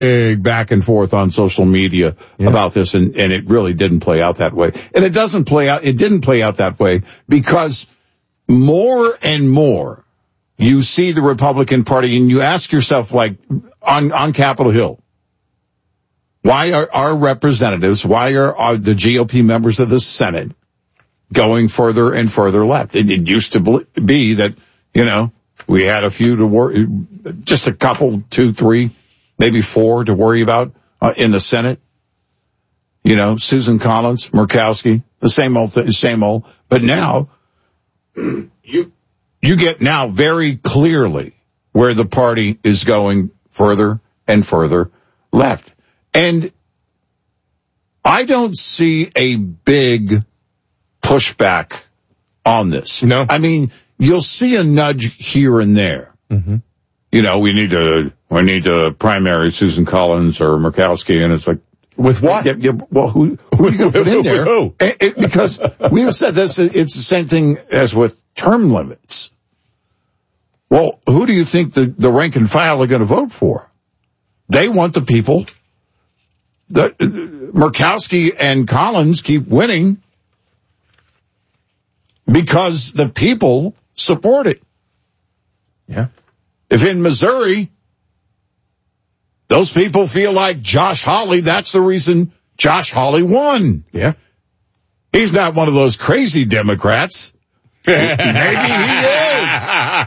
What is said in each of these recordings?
big back and forth on social media about this, and it really didn't play out that way. And it didn't play out that way because more and more you see the Republican Party, and you ask yourself, like, on Capitol Hill, why are our representatives, why are the GOP members of the Senate going further and further left? It used to be that, we had a few to worry, just a couple, 2, 3, maybe 4 to worry about in the Senate. Susan Collins, Murkowski, the same old. But now, you get now very clearly where the party is going further and further left. And I don't see a big pushback on this. No. I mean, you'll see a nudge here and there. Mm-hmm. We need to primary Susan Collins or Murkowski, and it's like, with what? Well, who are you going to put in there? Who? Because we have said this, it's the same thing as with term limits. Well, who do you think the rank and file are going to vote for? They want the people. Murkowski and Collins keep winning because the people support it. Yeah. If in Missouri, those people feel like Josh Hawley, that's the reason Josh Hawley won. Yeah. He's not one of those crazy Democrats. Maybe he is.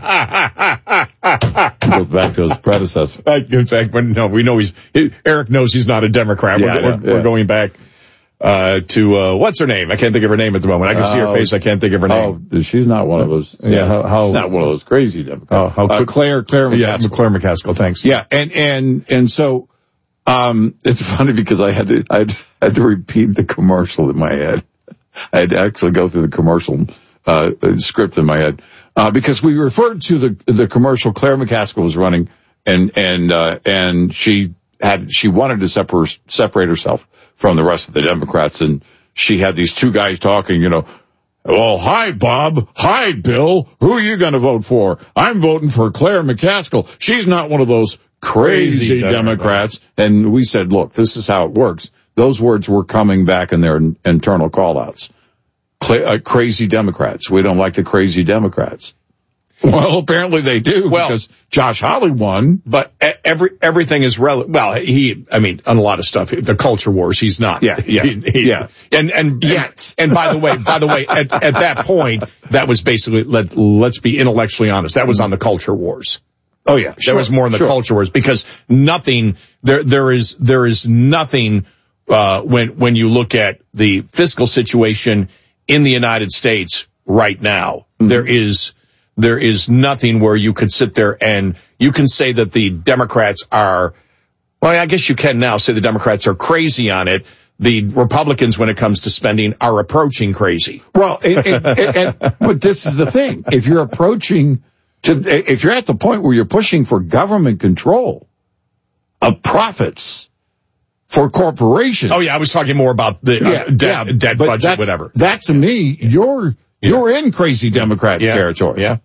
Goes back to his predecessor. In fact, no, we know Eric knows he's not a Democrat. We're going back to what's her name? I can't think of her name at the moment. I can see her face. I can't think of her name. Oh, she's not one of those. Yeah, how not one of those crazy Democrats. Claire McCaskill. Yeah, Claire McCaskill. Thanks. Yeah, and so it's funny because I had to repeat the commercial in my head. I had to actually go through the commercial script in my head because we referred to the commercial Claire McCaskill was running, and she wanted to separate herself from the rest of the Democrats, and she had these two guys talking, well, hi, Bob. Hi, Bill. Who are you going to vote for? I'm voting for Claire McCaskill. She's not one of those crazy Democrats. And we said, look, this is how it works. Those words were coming back in their internal call-outs. Crazy Democrats. We don't like the crazy Democrats. Well, apparently they do, because Josh Hawley won. But everything is relevant. Well, on a lot of stuff, the culture wars, he's not. Yeah. And by the way, at that point, that was basically, let's be intellectually honest, that was on the culture wars. Oh yeah. That was more in the culture wars, because nothing, there is nothing, when you look at the fiscal situation in the United States right now, there is nothing where you could sit there and you can say that the Democrats are, well, I guess you can now say the Democrats are crazy on it. The Republicans, when it comes to spending, are approaching crazy. Well, but this is the thing. If you're if you're at the point where you're pushing for government control of profits for corporations. Oh yeah, I was talking more about the debt budget, whatever. That to me, you're in crazy Democrat territory. Yeah.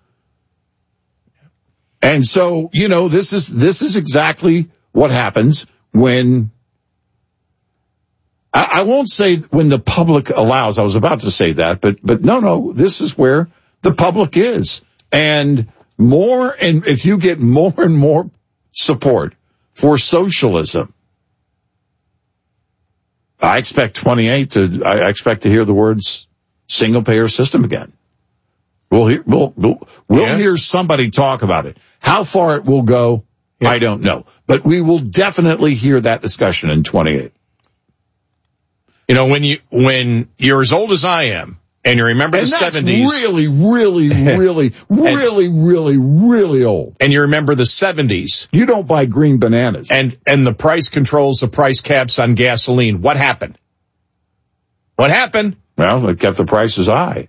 And so, this is exactly what happens when, I won't say when the public allows, I was about to say that, but no, this is where the public is. And if you get more and more support for socialism, I expect to hear the words single payer system again. We'll hear somebody talk about it. How far it will go, I don't know. But we will definitely hear that discussion in 28. When you're as old as I am, and you remember the 70s. really old. And you remember the 70s. You don't buy green bananas. And the price controls, the price caps on gasoline. What happened? Well, they kept the prices high.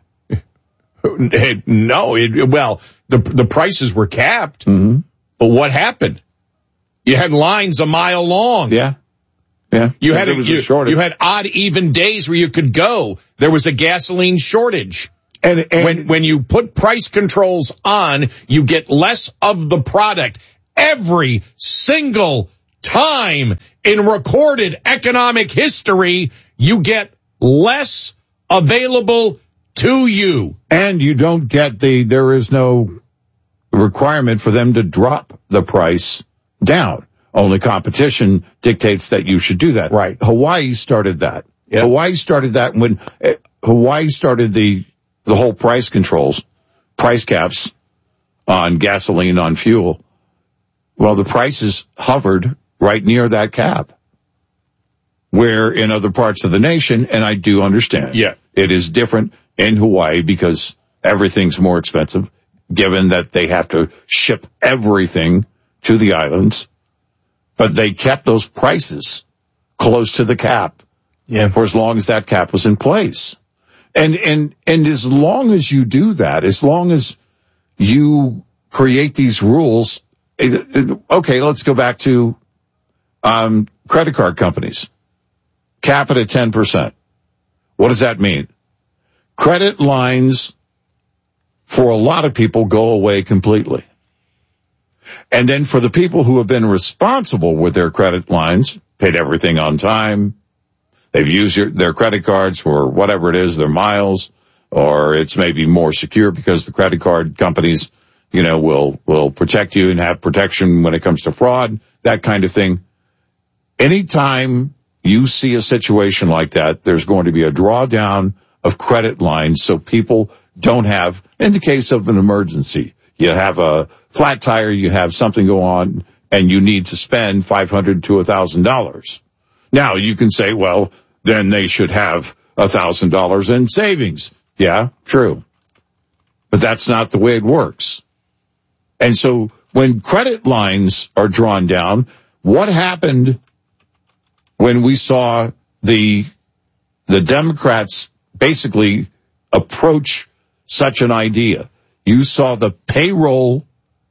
No, the prices were capped, but what happened? You had lines a mile long. Yeah. You had odd, even days where you could go. There was a gasoline shortage. And when you put price controls on, you get less of the product every single time in recorded economic history, you get less available to you. And you don't get there is no requirement for them to drop the price down. Only competition dictates that you should do that. Right. Hawaii started that. Yep. Hawaii started that when Hawaii started the whole price controls, price caps on gasoline, on fuel. Well, the prices hovered right near that cap. Where in other parts of the nation, and I do understand, it is different in Hawaii because everything's more expensive, given that they have to ship everything to the islands. But they kept those prices close to the cap for as long as that cap was in place. And as long as you do that, as long as you create these rules, okay, let's go back to credit card companies. Cap it at 10%. What does that mean? Credit lines for a lot of people go away completely. And then for the people who have been responsible with their credit lines, paid everything on time, they've used their credit cards for whatever it is, their miles, or it's maybe more secure because the credit card companies, will protect you and have protection when it comes to fraud, that kind of thing. Anytime you see a situation like that, there's going to be a drawdown of credit lines so people don't have, in the case of an emergency, you have a flat tire, you have something go on, and you need to spend $500 to $1,000. Now, you can say, well, then they should have $1,000 in savings. Yeah, true. But that's not the way it works. And so when credit lines are drawn down, what happened when we saw the Democrats basically approach such an idea? You saw the payroll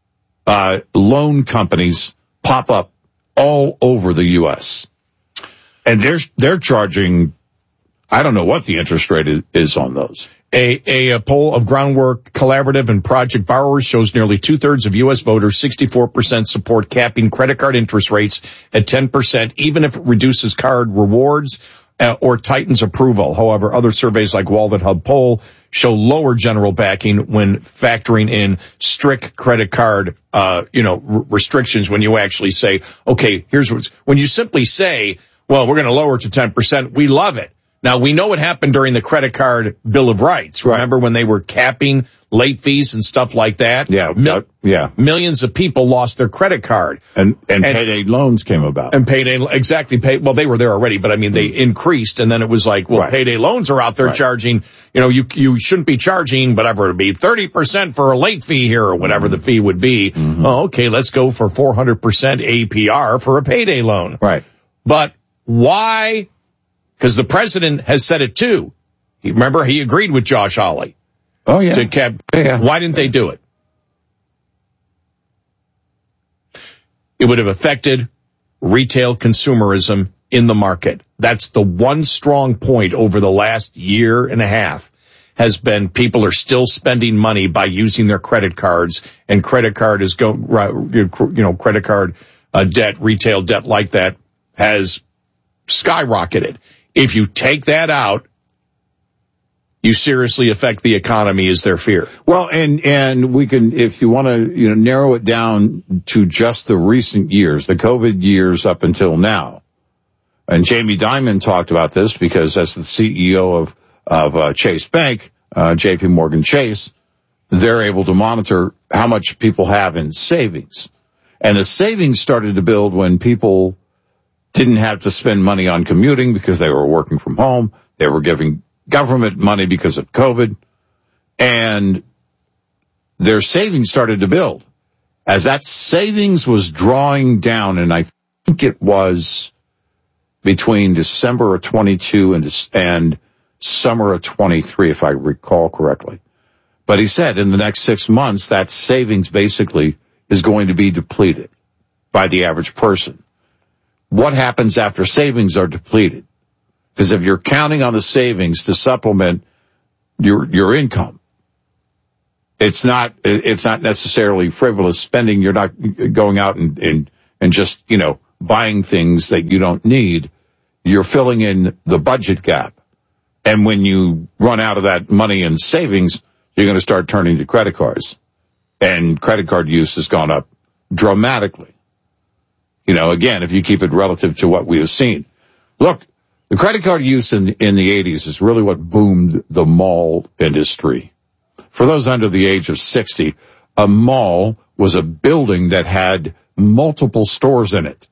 loan companies pop up all over the U.S. And they're charging, I don't know what the interest rate is on those. A poll of Groundwork Collaborative and Project Borrowers shows nearly 2/3 of U.S. voters, 64%, support capping credit card interest rates at 10%, even if it reduces card rewards or tightens approval. However, other surveys like Wallet Hub poll show lower general backing when factoring in strict credit card, restrictions. When you actually say, okay, when you simply say, well, we're going to lower it to 10%, we love it. Now, we know what happened during the credit card Bill of Rights. Right. Remember when they were capping late fees and stuff like that? Yeah. Millions of people lost their credit card. And payday loans came about. And well, they were there already, but I mean, they increased, and then it was like, well, payday loans are out there charging, you shouldn't be charging whatever it would be, 30% for a late fee here or whatever the fee would be. Mm-hmm. Oh, okay, let's go for 400% APR for a payday loan. Right. But why? Because the president has said it too. Remember, he agreed with Josh Hawley. Oh, yeah. To cap. Yeah. Why didn't they do it? It would have affected retail consumerism in the market. That's the one strong point over the last year and a half has been people are still spending money by using their credit cards, and credit card is credit card debt, retail debt like that has skyrocketed. If you take that out, you seriously affect the economy is their fear. Well, and we can, if you want to, narrow it down to just the recent years, the COVID years up until now. And Jamie Dimon talked about this because as the CEO of Chase Bank, JP Morgan Chase, they're able to monitor how much people have in savings. And the savings started to build when people didn't have to spend money on commuting because they were working from home. They were giving government money because of COVID. And their savings started to build. As that savings was drawing down, and I think it was between December of 22 and summer of 23, if I recall correctly. But he said in the next 6 months, that savings basically is going to be depleted by the average person. What happens after savings are depleted? Because if you're counting on the savings to supplement your income, it's not necessarily frivolous spending. You're not going out and just, buying things that you don't need, you're filling in the budget gap. And when you run out of that money in savings, you're going to start turning to credit cards. And credit card use has gone up dramatically. You know, again, if you keep it relative to what we have seen. Look, the credit card use in the 80s is really what boomed the mall industry. For those under the age of 60, a mall was a building that had multiple stores in it.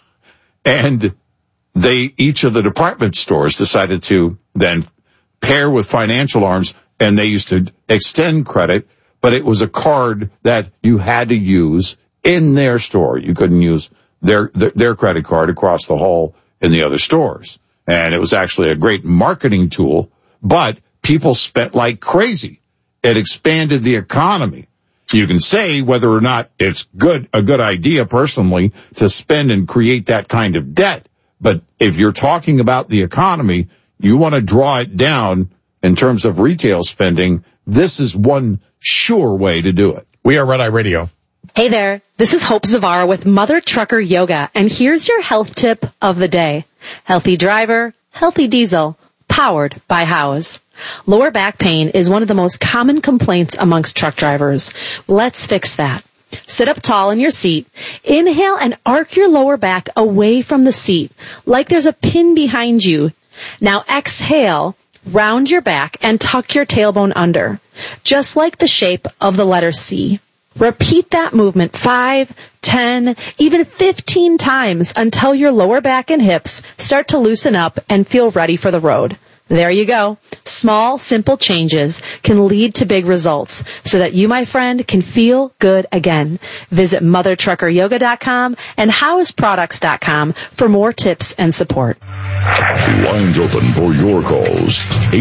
And each of the department stores decided to then pair with financial arms, and they used to extend credit, but it was a card that you had to use in their store. You couldn't use their credit card across the hall in the other stores. And it was actually a great marketing tool, but people spent like crazy. It expanded the economy. You can say whether or not it's a good idea personally to spend and create that kind of debt. But if you're talking about the economy, you want to draw it down in terms of retail spending. This is one sure way to do it. We are Red Eye Radio. Hey there, this is Hope Zavara with Mother Trucker Yoga, and here's your health tip of the day. Healthy driver, healthy diesel, powered by Howes. Lower back pain is one of the most common complaints amongst truck drivers. Let's fix that. Sit up tall in your seat. Inhale and arc your lower back away from the seat, like there's a pin behind you. Now exhale, round your back, and tuck your tailbone under, just like the shape of the letter C. Repeat that movement 5, 10, even 15 times until your lower back and hips start to loosen up and feel ready for the road. There you go. Small, simple changes can lead to big results so that you, my friend, can feel good again. Visit MotherTruckerYoga.com and HowesProducts.com for more tips and support. Lines open for your calls.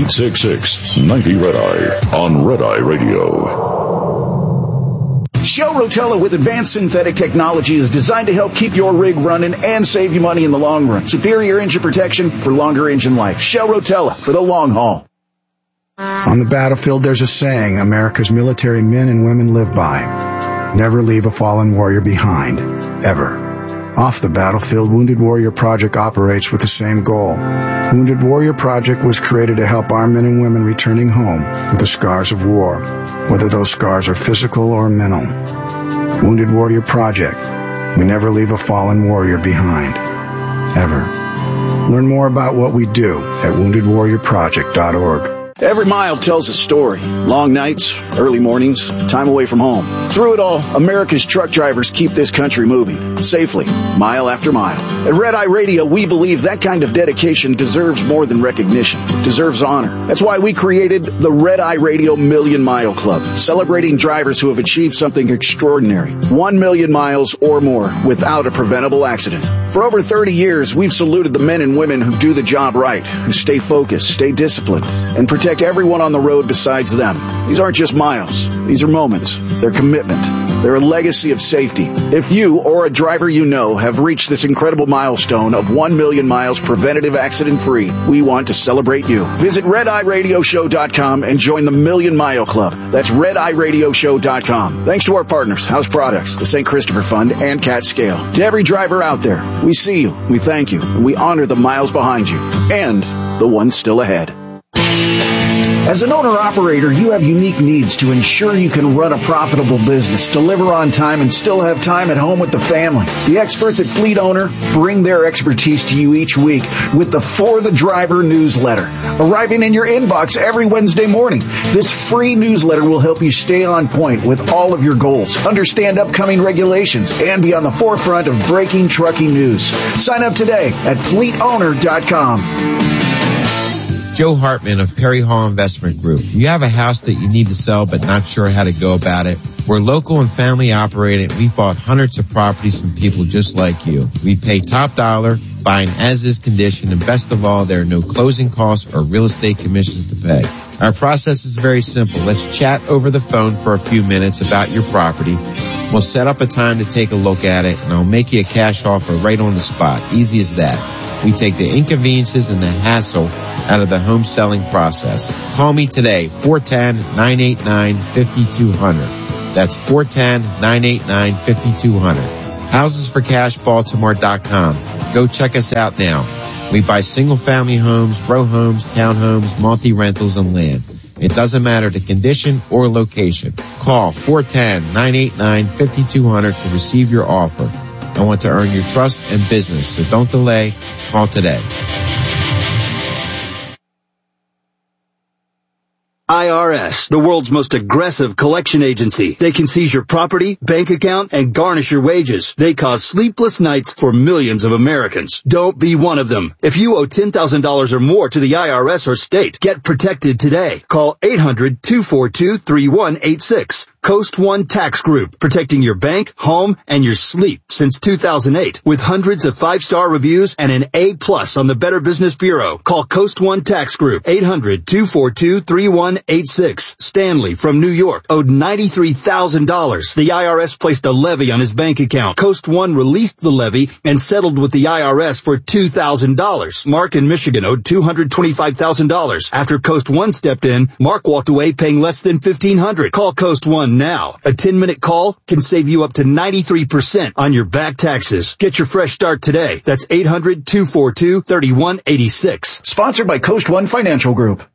866-90-RED-EYE on Red Eye Radio. Shell Rotella with advanced synthetic technology is designed to help keep your rig running and save you money in the long run. Superior engine protection for longer engine life. Shell Rotella for the long haul. On the battlefield, there's a saying America's military men and women live by. Never leave a fallen warrior behind. Ever. Off the battlefield, Wounded Warrior Project operates with the same goal. Wounded Warrior Project was created to help our men and women returning home with the scars of war, whether those scars are physical or mental. Wounded Warrior Project. We never leave a fallen warrior behind. Ever. Learn more about what we do at woundedwarriorproject.org. Every mile tells a story. Long nights, early mornings, time away from home. Through it all, America's truck drivers keep this country moving, safely, mile after mile. At Red Eye Radio, we believe that kind of dedication deserves more than recognition. It deserves honor. That's why we created the Red Eye Radio Million Mile Club, celebrating drivers who have achieved something extraordinary. 1 million miles or more without a preventable accident. For over 30 years, we've saluted the men and women who do the job right, who stay focused, stay disciplined, and protect everyone on the road besides them. These aren't just miles. These are moments. They're commitment. They're a legacy of safety. If you or a driver you know have reached this incredible milestone of 1 million miles preventative accident-free, we want to celebrate you. Visit RedEyeRadioShow.com and join the Million Mile Club. That's RedEyeRadioShow.com. Thanks to our partners, House Products, the St. Christopher Fund, and Cat Scale. To every driver out there, we see you, we thank you, and we honor the miles behind you and the ones still ahead. As an owner-operator, you have unique needs to ensure you can run a profitable business, deliver on time, and still have time at home with the family. The experts at Fleet Owner bring their expertise to you each week with the For the Driver newsletter, arriving in your inbox every Wednesday morning. This free newsletter will help you stay on point with all of your goals, understand upcoming regulations, and be on the forefront of breaking trucking news. Sign up today at FleetOwner.com. Joe Hartman of Perry Hall Investment Group. You have a house that you need to sell but not sure how to go about it? We're local and family operated. We bought hundreds of properties from people just like you. We pay top dollar, buying as-is condition, and best of all, there are no closing costs or real estate commissions to pay. Our process is very simple. Let's chat over the phone for a few minutes about your property. We'll set up a time to take a look at it, and I'll make you a cash offer right on the spot. Easy as that. We take the inconveniences and the hassle out of the home selling process. Call me today, 410-989-5200. That's 410-989-5200. HousesForCashBaltimore.com. Go check us out now. We buy single-family homes, row homes, townhomes, multi-rentals, and land. It doesn't matter the condition or location. Call 410-989-5200 to receive your offer. I want to earn your trust and business, so don't delay. Call today. IRS, the world's most aggressive collection agency. They can seize your property, bank account, and garnish your wages. They cause sleepless nights for millions of Americans. Don't be one of them. If you owe $10,000 or more to the IRS or state, get protected today. Call 800-242-3186. Coast One Tax Group, protecting your bank, home, and your sleep since 2008. With hundreds of 5-star reviews and an A+ on the Better Business Bureau. Call Coast One Tax Group, 800-242-3186. Stanley from New York owed $93,000. The IRS placed a levy on his bank account. Coast One released the levy and settled with the IRS for $2,000. Mark in Michigan owed $225,000. After Coast One stepped in, Mark walked away paying less than $1,500. Call Coast One now. A 10-minute call can save you up to 93% on your back taxes. Get your fresh start today. That's 800-242-3186. Sponsored by Coast One Financial Group.